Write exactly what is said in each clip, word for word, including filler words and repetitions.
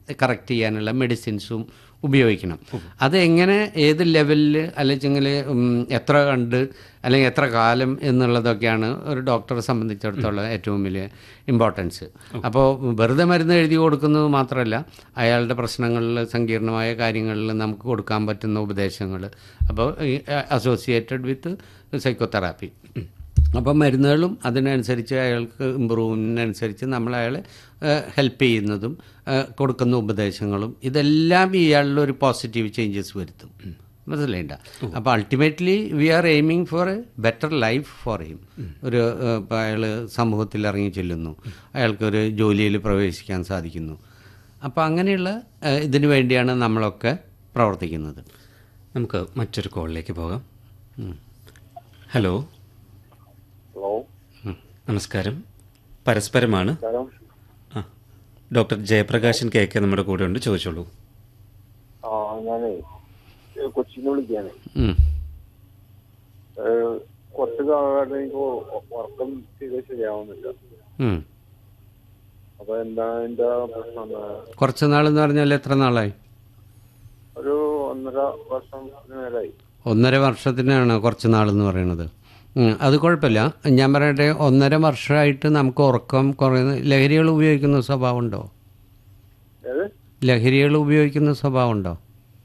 Correct ചെയ്യാനുള്ള മെഡിസിൻസും ഉപയോഗിക്കണം. അത് എങ്ങനെ ഏത് ലെവലിൽ അല്ലെങ്കിൽ എത്ര കണ്ട് അല്ലെങ്കിൽ എത്ര കാലം എന്നുള്ളതൊക്കെയാണ് ഒരു ഡോക്ടറെ സംബന്ധിച്ചിടത്തോളം ഏറ്റവും വലിയ ഇമ്പോർട്ടൻസ്. അപ്പോൾ വെറുതെ മരുന്ന് എഴുതി കൊടുക്കുന്നത് മാത്രമല്ല, അയാളുടെ പ്രശ്നങ്ങളിൽ സങ്കീർണമായ കാര്യങ്ങളിൽ നമുക്ക് കൊടുക്കാൻ പറ്റുന്ന ഉപദേശങ്ങൾ, അപ്പോൾ അസോസിയേറ്റഡ് വിത്ത് സൈക്കോതെറാപ്പി. അപ്പം മരുന്നുകളും അതിനനുസരിച്ച് അയാൾക്ക് ഇമ്പ്രൂവ്മെൻറ്റിനനുസരിച്ച് നമ്മൾ അയാളെ ഹെൽപ്പ് ചെയ്യുന്നതും കൊടുക്കുന്ന ഉപദേശങ്ങളും ഇതെല്ലാം ഇയാളിൽ ഒരു പോസിറ്റീവ് ചേഞ്ചസ് വരുത്തും. മനസ്സിലായിണ്ട? അപ്പോൾ ultimately V R aiming four A better life for him. ഒരു ഇപ്പോൾ അയാൾ സമൂഹത്തിൽ ഇറങ്ങി ചെല്ലുന്നു, അയാൾക്കൊരു ജോലിയിൽ പ്രവേശിക്കാൻ സാധിക്കുന്നു. അപ്പോൾ അങ്ങനെയുള്ള ഇതിനു വേണ്ടിയാണ് നമ്മളൊക്കെ പ്രവർത്തിക്കുന്നത്. നമുക്ക് മറ്റൊരു കോളിലേക്ക് പോകാം. ഹലോ. ഹലോ, നമസ്കാരം. പരസ്പരമാണ്. ആ, ഡോക്ടർ ജയപ്രകാശൻ കെ കെ നമ്മുടെ കൂടെ ഉണ്ട്, ചോദിച്ചോളൂ. ആ ഞാനേ കൊച്ചിന്ന് വിളിക്കാനേ. കുറച്ച് കാലമായിട്ട് എനിക്ക് ഉറക്കം തീരെ ശരിയാവുന്നില്ല. അപ്പൊ എന്താണ് എന്റെ പ്രശ്നം? കുറച്ച് നാളെന്ന് പറഞ്ഞാൽ എത്ര നാളായി? ഒരു ഒന്നര വർഷം നേരമായി. ഒന്നര വർഷത്തിനാണ് കുറച്ച് നാളെന്ന് പറയുന്നത്. അത് കുഴപ്പമില്ല. ഞാൻ പറയട്ടെ, ഒന്നര വർഷമായിട്ട് നമുക്ക് ഉറക്കം കുറയുന്ന ലഹരികൾ ഉപയോഗിക്കുന്ന സ്വഭാവം ഉണ്ടോ? ലഹരികൾ ഉപയോഗിക്കുന്ന സ്വഭാവം ഉണ്ടോ?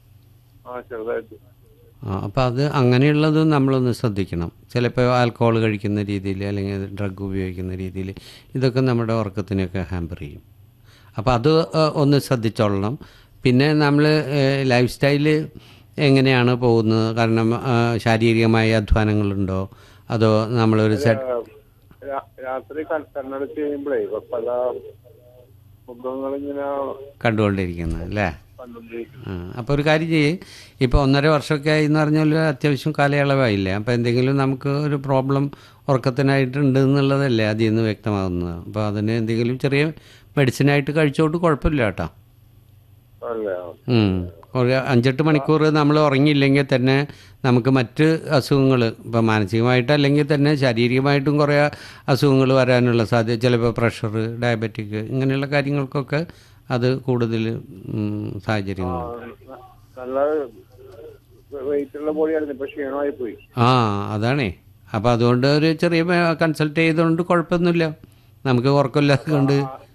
ആ, അപ്പോൾ അത് അങ്ങനെയുള്ളത് നമ്മളൊന്ന് ശ്രദ്ധിക്കണം. ചിലപ്പോൾ ആൽക്കഹോൾ കഴിക്കുന്ന രീതിയിൽ അല്ലെങ്കിൽ ഡ്രഗ് ഉപയോഗിക്കുന്ന രീതിയിൽ ഇതൊക്കെ നമ്മുടെ ഉറക്കത്തിനൊക്കെ ഹാമ്പർ ചെയ്യും. അപ്പോൾ അത് ഒന്ന് ശ്രദ്ധിച്ചോളണം. പിന്നെ നമ്മൾ ലൈഫ് സ്റ്റൈല് എങ്ങനെയാണ് പോകുന്നത്? കാരണം ശാരീരികമായ അധ്വാനങ്ങളുണ്ടോ, അതോ നമ്മളൊരു സെറ്റ് രാത്രി കണ്ണടച്ച് കഴിയുമ്പോഴേ പല മുഖങ്ങളിങ്ങനെ കണ്ടുകൊണ്ടിരിക്കുന്നത് അല്ലേ? ആ, അപ്പോൾ ഒരു കാര്യം ചെയ്യേ. ഇപ്പോൾ ഒന്നര വർഷമൊക്കെ ആയി എന്ന് പറഞ്ഞാൽ അത്യാവശ്യം കാലയളവായില്ലേ? അപ്പോൾ എന്തെങ്കിലും നമുക്ക് ഒരു പ്രോബ്ലം ഉറക്കത്തിനായിട്ടുണ്ട് എന്നുള്ളതല്ലേ അതിൽ നിന്ന് വ്യക്തമാകുന്നത്. അപ്പോൾ അതിന് എന്തെങ്കിലും ചെറിയ മെഡിസിനായിട്ട് കഴിച്ചോട്ട് കുഴപ്പമില്ല കേട്ടോ. ഒരു അഞ്ചെട്ട് മണിക്കൂർ നമ്മൾ ഉറങ്ങിയില്ലെങ്കിൽ തന്നെ നമുക്ക് മറ്റ് അസുഖങ്ങൾ, ഇപ്പോൾ മാനസികമായിട്ട് അല്ലെങ്കിൽ തന്നെ ശാരീരികമായിട്ടും കുറേ അസുഖങ്ങൾ വരാനുള്ള സാധ്യത, ചിലപ്പോൾ പ്രഷർ, ഡയബറ്റിക്, ഇങ്ങനെയുള്ള കാര്യങ്ങൾക്കൊക്കെ അത് കൂടുതൽ സാഹചര്യങ്ങളുണ്ട്. ആ, അതാണേ. അപ്പോൾ അതുകൊണ്ട് ഒരു ചെറിയ കൺസൾട്ട് ചെയ്തുകൊണ്ട് കുഴപ്പമൊന്നുമില്ല. നമുക്ക് ഉറക്കമില്ലാതെ കൊണ്ട്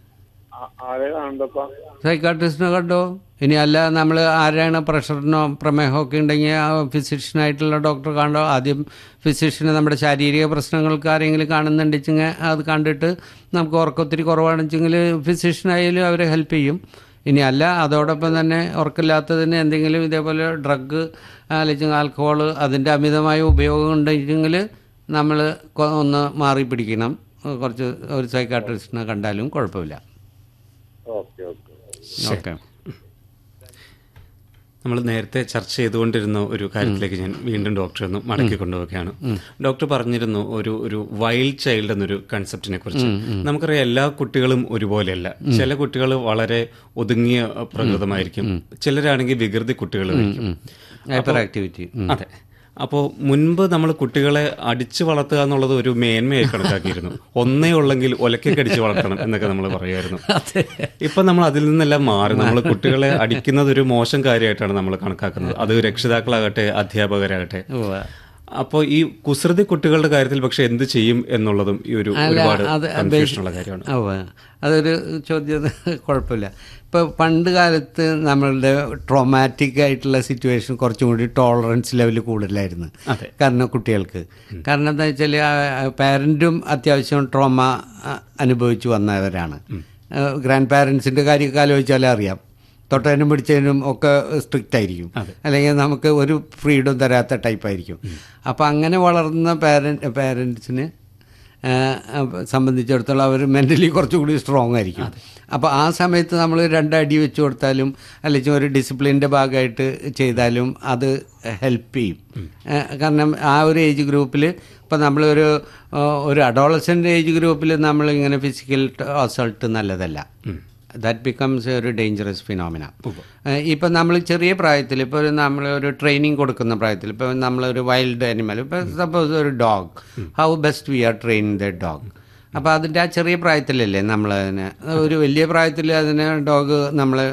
സൈക്കാട്രിസ്റ്റിനെ കണ്ടോ. ഇനി അല്ല നമ്മൾ ആരാണ് പ്രഷറിനോ പ്രമേഹമോ ഒക്കെ ഉണ്ടെങ്കിൽ ആ ഫിസിഷ്യനായിട്ടുള്ള ഡോക്ടറെ കണ്ടോ. ആദ്യം ഫിസിഷ്യന് നമ്മുടെ ശാരീരിക പ്രശ്നങ്ങൾക്ക് ആരെങ്കിലും കാണുന്നുണ്ടെങ്കിൽ അത് കണ്ടിട്ട് നമുക്ക് ഉറക്കത്തിരി കുറവാണെച്ചെങ്കിൽ ഫിസിഷ്യനായാലും അവരെ ഹെൽപ്പ് ചെയ്യും. ഇനി അല്ല അതോടൊപ്പം തന്നെ ഉറക്കമില്ലാത്തതിന് എന്തെങ്കിലും ഇതേപോലെ ഡ്രഗ് അല്ലെങ്കിൽ ആൽക്കഹോൾ അതിൻ്റെ അമിതമായ ഉപയോഗം ഉണ്ടെങ്കിൽ നമ്മൾ ഒന്ന് മാറി പിടിക്കണം. കുറച്ച് ഒരു സൈക്കാട്രിസ്റ്റിനെ കണ്ടാലും കുഴപ്പമില്ല. Okay okay okay. നമ്മൾ നേരത്തെ ചർച്ച ചെയ്തുകൊണ്ടിരുന്ന ഒരു കാര്യത്തിലേക്ക് ഞാൻ വീണ്ടും ഡോക്ടറെ ഒന്ന് മടക്കി കൊണ്ടുപോവുകയാണ്. ഡോക്ടർ പറഞ്ഞിരുന്നു ഒരു ഒരു വൈൽഡ് ചൈൽഡ് എന്നൊരു കൺസെപ്റ്റിനെ കുറിച്ച്. നമുക്കറിയാം എല്ലാ കുട്ടികളും ഒരുപോലെയല്ല. ചില കുട്ടികൾ വളരെ ഒതുങ്ങിയ പ്രകൃതമായിരിക്കും, ചിലരാണെങ്കിൽ വികൃതി കുട്ടികളായിരിക്കും. Hyper activity. അതെ. അപ്പോൾ മുൻപ് നമ്മൾ കുട്ടികളെ അടിച്ചു വളർത്തുക എന്നുള്ളത് ഒരു മേന്മയായി കണക്കാക്കിയിരുന്നു. ഒന്നേ ഉള്ളെങ്കിൽ ഒലക്കൊക്കെ അടിച്ചു വളർത്തണം എന്നൊക്കെ നമ്മൾ പറയുമായിരുന്നു. ഇപ്പം നമ്മൾ അതിൽ നിന്നെല്ലാം മാറി നമ്മൾ കുട്ടികളെ അടിക്കുന്നത് ഒരു മോശം കാര്യമായിട്ടാണ് നമ്മൾ കണക്കാക്കുന്നത്. അത് രക്ഷിതാക്കളാകട്ടെ അധ്യാപകരാകട്ടെ. അപ്പോൾ ഈ കുസൃതി കുട്ടികളുടെ കാര്യത്തിൽ പക്ഷെ എന്ത് ചെയ്യും എന്നുള്ളതും ഈ ഒരു ഒരുപാട് കൺഫ്യൂഷനുള്ള കാര്യമാണ്. അതൊരു ചോദ്യം. കുഴപ്പമില്ല. ഇപ്പോൾ പണ്ട് കാലത്ത് നമ്മളുടെ ട്രോമാറ്റിക് ആയിട്ടുള്ള സിറ്റുവേഷൻ കുറച്ചും കൂടി ടോളറൻസ് ലെവൽ കൂടുതലായിരുന്നു. കാരണം കുട്ടികൾക്ക്, കാരണം എന്താ വെച്ചാൽ പാരൻറ്റും അത്യാവശ്യം ട്രോമ അനുഭവിച്ചു വന്നവരാണ്. ഗ്രാൻഡ് പാരൻസിൻ്റെ കാര്യമൊക്കെ ആലോചിച്ചാലേ അറിയാം. തൊട്ടതിനും പിടിച്ചതിനും ഒക്കെ സ്ട്രിക്റ്റ് ആയിരിക്കും, അല്ലെങ്കിൽ നമുക്ക് ഒരു ഫ്രീഡം തരാത്ത ടൈപ്പായിരിക്കും. അപ്പോൾ അങ്ങനെ വളർന്ന പാരൻ പാരൻസിന് സംബന്ധിച്ചിടത്തോളം അവർ മെൻ്റലി കുറച്ചുകൂടി സ്ട്രോങ് ആയിരിക്കും. അപ്പോൾ ആ സമയത്ത് നമ്മൾ രണ്ടടി വെച്ച് കൊടുത്താലും അല്ലെങ്കിൽ ഒരു ഡിസിപ്ലിൻ്റെ ഭാഗമായിട്ട് ചെയ്താലും അത് ഹെൽപ്പ് ചെയ്യും. കാരണം ആ ഒരു ഏജ് ഗ്രൂപ്പിൽ ഇപ്പം നമ്മളൊരു ഒരു അഡോളസൻ്റ് ഏജ് ഗ്രൂപ്പിൽ നമ്മളിങ്ങനെ ഫിസിക്കൽ അസൾട്ട് നല്ലതല്ല. ദാറ്റ് ബിക്കംസ് ഒരു ഡേഞ്ചറസ് ഫിനോമിന. ഇപ്പം നമ്മൾ ചെറിയ പ്രായത്തിൽ ഇപ്പോൾ നമ്മൾ ഒരു ട്രെയിനിങ് കൊടുക്കുന്ന പ്രായത്തിൽ ഇപ്പോൾ നമ്മളൊരു വൈൽഡ് ആനിമൽ, ഇപ്പോൾ സപ്പോസ് ഒരു dog, how best V R train the dog. അപ്പോൾ അതിൻ്റെ ആ ചെറിയ പ്രായത്തിലല്ലേ നമ്മളതിനെ, ഒരു വലിയ പ്രായത്തിൽ അതിനെ ഡോഗ് നമ്മൾ